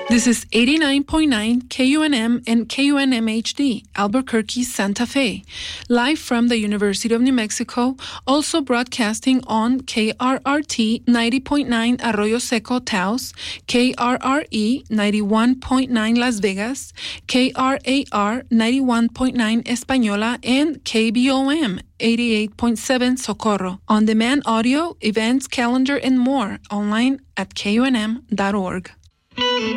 This is 89.9 KUNM and KUNM-HD, Albuquerque, Santa Fe, live from the University of New Mexico, also broadcasting on KRRT 90.9 Arroyo Seco, Taos, KRRE 91.9 Las Vegas, KRAR 91.9 Española, and KBOM 88.7 Socorro. On-demand audio, events, calendar, and more online at KUNM.org.